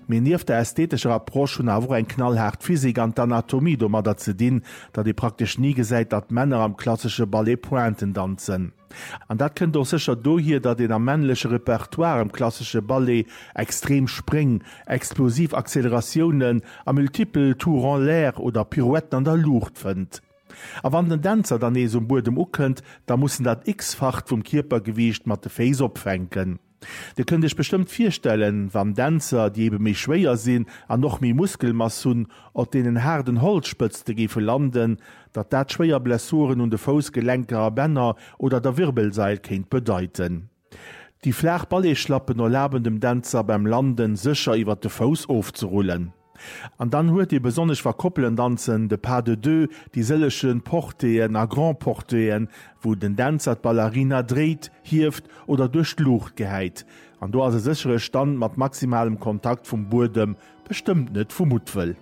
Men nief der ästhetischer Approch hun awer eng knallhart Physik an d'Anatomie do mat dat ze dinn, dat de praktisch nie gesäit, dat Männer am klassische Balletpointen danszen. An dat kënnt doch secher do hier, dat den am männlesche Repertoire im klassische Ballet extrem spring, explosiv Accelerationen, a multiple Tour en l'air oder Pirouetten an der Luft fënnt. A wann den Tänzer dann um Bodem ukënnt, da mussssen dat x-facht vum Kierpergewicht mat de Face opfänken. De könnt ich bestimmt firstellen, wann Tänzer, die eben méi schwéier sinn, an noch mi Muskelmass hunn, op denen herden Holzspëtzte gefe landen, dat schwéier Blessuren und de Fousgelenker Bänner oder der Wirbelseil kennt bedeuten. Die Flachballetschlappen erlauben dem Tänzer beim Landen sicher iwwer de Fous aufzurollen. An dann huet die besonnech verkoppelen Danzen de pas de deux, die sellechen Porteen a Grand Porteen, wo den Tänzer Ballerina dreht, hieft oder durch Lucht geheit. An do as se sichere Stand mat maximalem Kontakt vum Bodem bestimmt net vermutwell.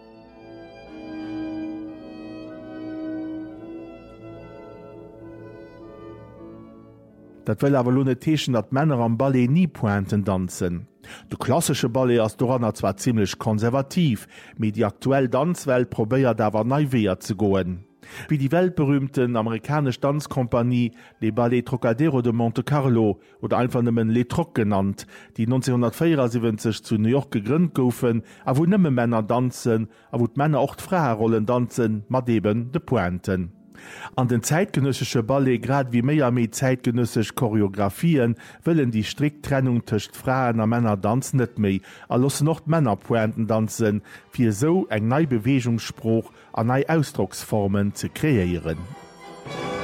Dat well awer lo net teechen, dat Männer am Ballet nie Pointen danszen. De klassische Ballet ass Doranner zwar ziemlich konservativ, mit die aktuell Tanzwelt probéiert dawer neiweer ze goen. Wie die weltberühmten amerikasch Tanzkompanie Les Ballet Trocadero de Monte Carlo oder einfach nëmmen Les Troc genannt, die 1974 zu New York gegrünnt goufen, a wo nëmme Männer danszen, a wo d'Männer auch d'Fraerrollen danszen, mat eben de Pointen. An den zeitgenössische Ballet grad wie méier méi zeitgenössisch Choreografien wëllen die Stricktrennung tëcht Fraen a Männer dansen net méi, a lossen noch Männerpointen danszen, fir so eng nei Bewegungsspruch an nei Ausdrucksformen ze kreieren.